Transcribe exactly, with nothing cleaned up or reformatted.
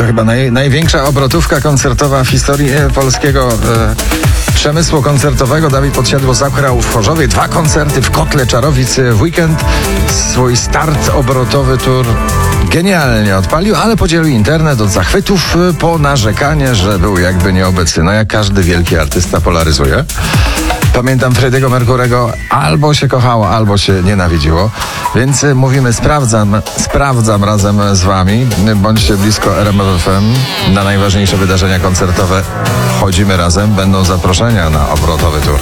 To chyba naj, największa obrotówka koncertowa w historii e, polskiego e, przemysłu koncertowego. Dawid Podsiadło zagrał w Chorzowie dwa koncerty w Kotle Czarowic w weekend. Swój start obrotowy tour genialnie odpalił, ale podzielił internet od zachwytów po narzekanie, że był jakby nieobecny. No jak każdy wielki artysta polaryzuje. Pamiętam Freddie'ego Mercurego, albo się kochało, albo się nienawidziło. Więc mówimy, sprawdzam, sprawdzam razem z wami. Bądźcie blisko R M F F M. Na najważniejsze wydarzenia koncertowe chodzimy razem. Będą zaproszenia na obrotowy tour.